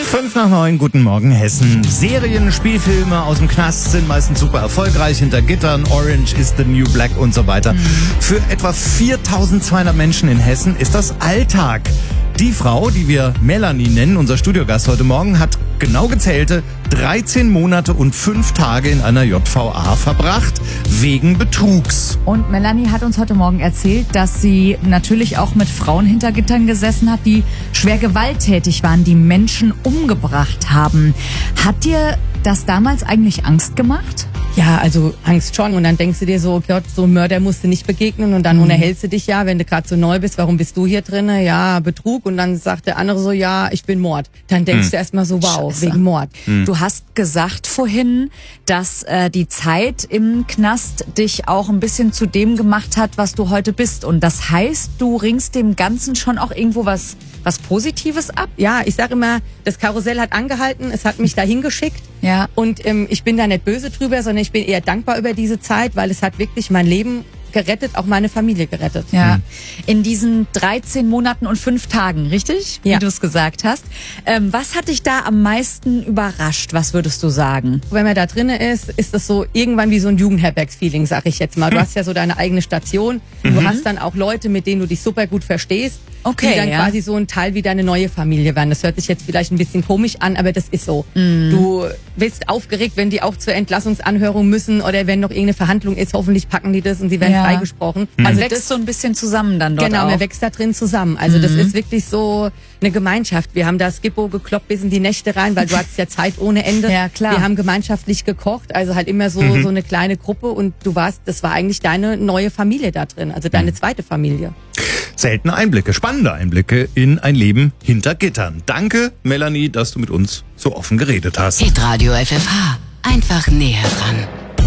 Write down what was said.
5:09, guten Morgen Hessen. Serien, Spielfilme aus dem Knast sind meistens super erfolgreich, hinter Gittern, Orange is the New Black und so weiter. Für etwa 4.200 Menschen in Hessen ist das Alltag. Die Frau, die wir Melanie nennen, unser Studiogast heute Morgen, hat genau gezählte 13 Monate und 5 Tage in einer JVA verbracht, wegen Betrugs. Und Melanie hat uns heute Morgen erzählt, dass sie natürlich auch mit Frauen hinter Gittern gesessen hat, die schwer gewalttätig waren, die Menschen umgebracht haben. Hat dir das damals eigentlich Angst gemacht? Ja, also Angst schon. Und dann denkst du dir so, Gott, so ein Mörder musst du nicht begegnen. Und dann unterhältst du dich ja, wenn du gerade so neu bist, warum bist du hier drinne? Ja, Betrug. Und dann sagt der andere so, ja, ich bin Mord. Dann denkst du erstmal so, wow, Scheiße. wegen Mord. Du hast gesagt vorhin, dass die Zeit im Knast dich auch ein bisschen zu dem gemacht hat, was du heute bist. Und das heißt, du ringst dem Ganzen schon auch irgendwo was Positives ab? Ja, ich sag immer, das Karussell hat angehalten, es hat mich dahin geschickt. Ja. Und ich bin da nicht böse drüber, sondern ich bin eher dankbar über diese Zeit, weil es hat wirklich mein Leben gerettet, auch meine Familie gerettet. Ja. In diesen 13 Monaten und 5 Tagen, richtig? Wie Ja. du es gesagt hast. Was hat dich da am meisten überrascht? Was würdest du sagen? Wenn man da drinne ist das so irgendwann wie so ein Jugendherbergsfeeling, sag ich jetzt mal. Du hast ja so deine eigene Station. Du hast dann auch Leute, mit denen du dich super gut verstehst. Okay, die dann ja. quasi so ein Teil wie deine neue Familie werden. Das hört sich jetzt vielleicht ein bisschen komisch an, aber das ist so. Du bist aufgeregt, wenn die auch zur Entlassungsanhörung müssen oder wenn noch irgendeine Verhandlung ist. Hoffentlich packen die das und sie werden Ja. freigesprochen. Also das wächst so ein bisschen zusammen dann dort Genau, auch. man wächst da drin zusammen. Also das ist wirklich so eine Gemeinschaft. Wir haben da Skippo gekloppt bis in die Nächte rein, weil du hattest ja Zeit ohne Ende. Ja, klar. Wir haben gemeinschaftlich gekocht, also halt immer so eine kleine Gruppe und das war eigentlich deine neue Familie da drin, also deine zweite Familie. Seltene Einblicke, spannende Einblicke in ein Leben hinter Gittern. Danke, Melanie, dass du mit uns so offen geredet hast. Hitradio FFH. Einfach näher dran.